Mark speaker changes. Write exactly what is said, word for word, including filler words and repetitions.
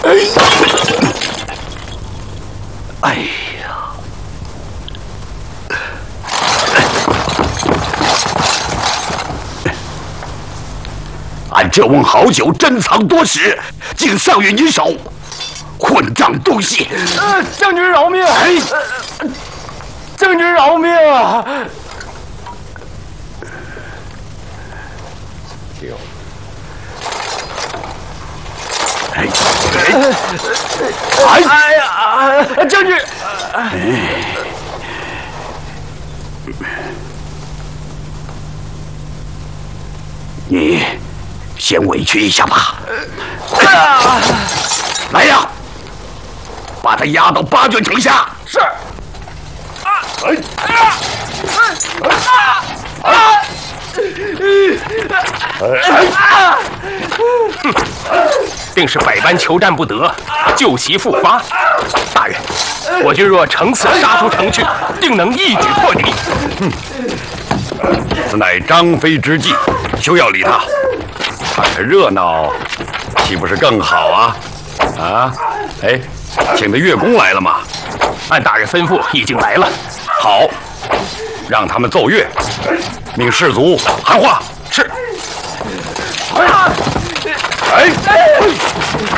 Speaker 1: 哎呀！俺这瓮好酒珍藏多时，竟丧于你手，混账东西！
Speaker 2: 呃，将军饶命！
Speaker 1: 哎，
Speaker 2: 呃、将军饶命啊！
Speaker 1: 酒。哎
Speaker 2: 哎哎呀，将军！
Speaker 1: 哎。你先委屈一下吧。
Speaker 2: 啊、
Speaker 1: 来呀，把他押到八卷城下。
Speaker 2: 是。啊！
Speaker 1: 哎！
Speaker 2: 啊！啊！啊！
Speaker 3: 定是百般求战不得，旧习复发。大人，我军若乘此杀出城去，定能一举破敌。
Speaker 1: 嗯，此乃张飞之计，休要理他。看看热闹，岂不是更好啊？啊，哎，请的乐工来了吗？
Speaker 3: 按大人吩咐，已经来了。
Speaker 1: 好，让他们奏乐，命士卒喊话。
Speaker 3: 是。
Speaker 1: 哎！哎！